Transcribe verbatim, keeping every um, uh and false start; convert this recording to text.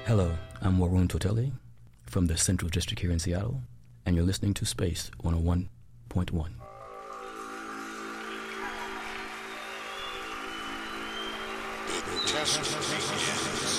Hello, I'm Warun Totele from the Central District here in Seattle, and you're listening to Space one oh one point one. Test